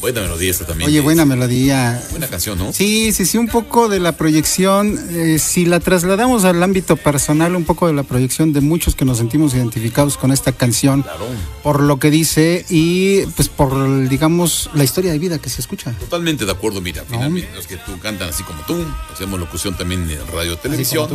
Buena melodía esta también. Oye, buena melodía. Buena canción, ¿no? Sí, un poco de la proyección, si la trasladamos al ámbito personal, un poco de la proyección de muchos que nos sentimos identificados con esta canción, Claro. por lo que dice y pues por, digamos, la historia de vida que se escucha. Totalmente de acuerdo, mira, finalmente los que tú cantan así como tú, hacemos locución también en radio, televisión.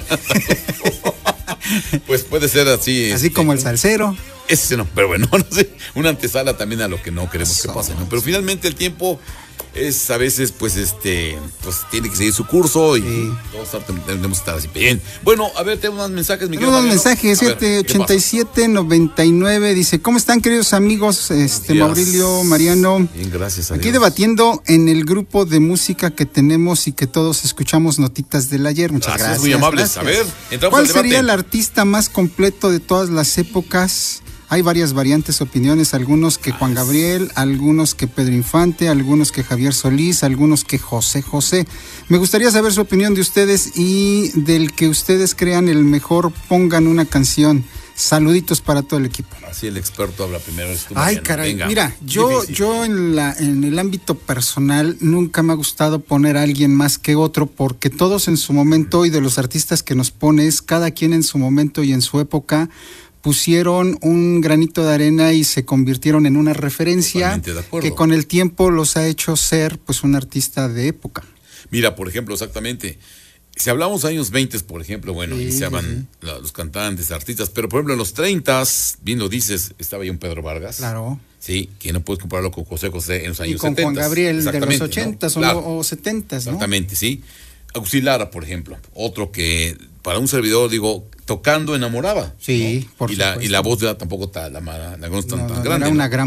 Pues puede ser así. Así como el salsero. Ese no, pero bueno, no sé, una antesala también a lo que no queremos que pase, ¿no? Pero finalmente el tiempo es a veces, pues tiene que seguir su curso y todos tenemos que estar así. Bien. Bueno, a ver, tenemos unos mensajes, mi querido Unos mensajes, 787-99, dice, ¿cómo están, queridos amigos? Maurilio, Mariano. Bien, gracias a Aquí Dios. debatiendo en el grupo de música que tenemos y que todos escuchamos notitas del ayer. Muchas gracias. Muy amables. Gracias. A ver, entramos ¿Cuál al debate. sería el artista más completo de todas las épocas? Hay varias variantes, opiniones, algunos que Juan Gabriel, algunos que Pedro Infante, algunos que Javier Solís, algunos que José José. Me gustaría saber su opinión de ustedes y del que ustedes crean el mejor, pongan una canción. Saluditos para todo el equipo. Así el experto habla primero. Ay, caray, venga. Mira, yo en el ámbito personal nunca me ha gustado poner a alguien más que otro, porque todos en su momento, y de los artistas que nos pones, cada quien en su momento y en su época, pusieron un granito de arena y se convirtieron en una referencia que con el tiempo los ha hecho ser pues un artista de época. Mira, por ejemplo, exactamente, si hablamos de años 20, por ejemplo, bueno, iniciaban los cantantes, artistas, pero por ejemplo en los 30, bien lo dices, estaba ahí un Pedro Vargas. Claro. Sí, que no puedes compararlo con José José en los años 70. Y con 70, Juan Gabriel de los 80 ¿no? Claro. o 70, ¿no? Exactamente, sí. Agustín Lara, por ejemplo, otro que para un servidor, digo, tocando enamoraba. Sí, ¿no? por supuesto. Y la voz de tampoco tan grande. Era una gran